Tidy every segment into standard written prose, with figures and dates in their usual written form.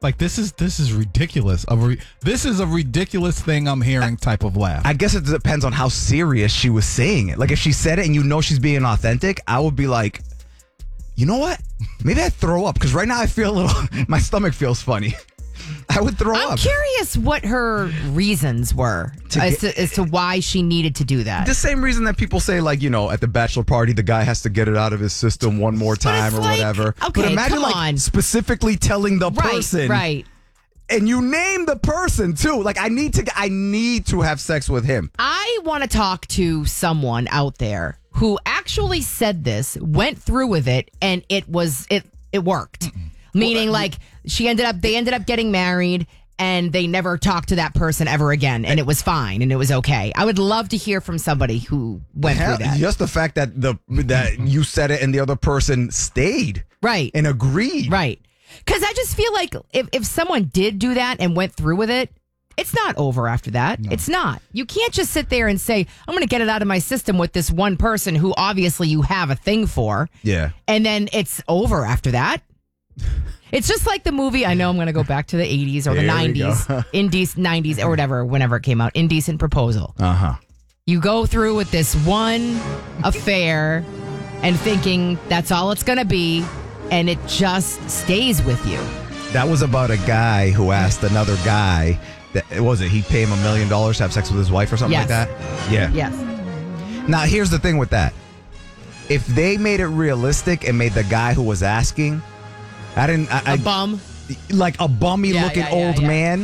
Like, this is ridiculous. This is a ridiculous thing I'm hearing type of laugh. I guess it depends on how serious she was saying it. Like, if she said it and you know she's being authentic, I would be like, you know what? Maybe I'd throw up, because right now I feel a little, my stomach feels funny. I would throw up. I'm curious what her reasons were as to why she needed to do that. The same reason that people say, like, at the bachelor party, the guy has to get it out of his system one more time or whatever. Okay, but imagine, come on. specifically telling the person. Right. And you name the person, too. Like, I need to have sex with him. I want to talk to someone out there who actually said this, went through with it, and it worked. Meaning, like, they ended up getting married, and they never talked to that person ever again, and it was fine, and it was okay. I would love to hear from somebody who went through that. Just the fact that that you said it and the other person stayed, right, and agreed, right. Because I just feel like if someone did do that and went through with it, it's not over after that. No. It's not. You can't just sit there and say, I'm going to get it out of my system with this one person who obviously you have a thing for. Yeah. And then it's over after that. It's just like the movie, I know I'm going to go back to the 80s or the 90s, indecent 90s or whatever, whenever it came out, Indecent Proposal. Uh-huh. You go through with this one affair and thinking that's all it's going to be, and it just stays with you. That was about a guy who asked another guy, he paid him $1 million to have sex with his wife or something like that? Yeah. Yes. Now, here's the thing with that. If they made it realistic and made the guy who was asking, a bum? Like a bummy looking old man,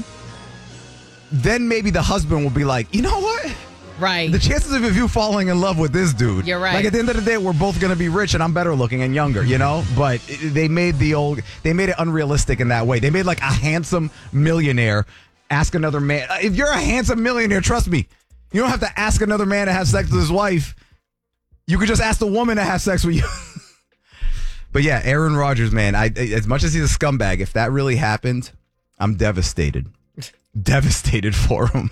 then maybe the husband will be like, you know what? Right. The chances of you falling in love with this dude. You're right. Like, at the end of the day, we're both going to be rich and I'm better looking and younger, But they made it unrealistic in that way. They made like a handsome millionaire ask another man. If you're a handsome millionaire, trust me, you don't have to ask another man to have sex with his wife. You could just ask the woman to have sex with you. But yeah, Aaron Rodgers, man, as much as he's a scumbag, if that really happened, I'm devastated. Devastated for him.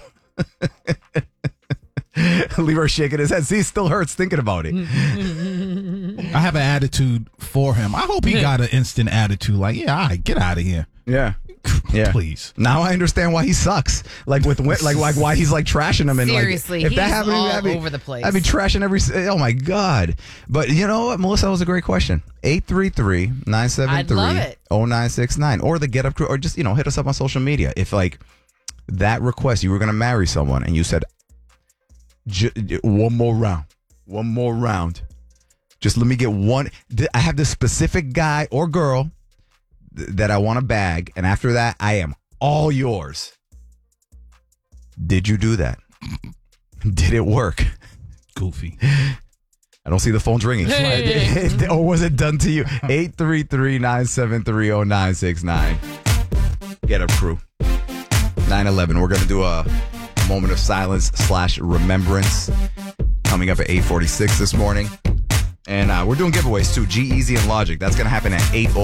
Leroy shaking his head. See, it still hurts thinking about it. I have an attitude for him. I hope he got an instant attitude like, yeah, all right, get out of here. Yeah. Please. Now I understand why he sucks. Like why he's like trashing him. And seriously, like, if he's that happened, all over the place. I'd be trashing every. Oh my God! But you know what, Melissa, that was a great question. 833-973-0969, or the Get Up Crew, or just hit us up on social media. If like that request, you were going to marry someone and you said, one more round. Just let me get one. I have this specific guy or girl that I want to bag, and after that, I am all yours. Did you do that? Did it work? Goofy. I don't see the phones ringing. Or was it done to you? 833-973-0969. Get Up Crew. 9/11. We're going to do a moment of silence / remembrance coming up at 8:46 this morning. And we're doing giveaways too. G-Eazy and Logic. That's going to happen at 8:00.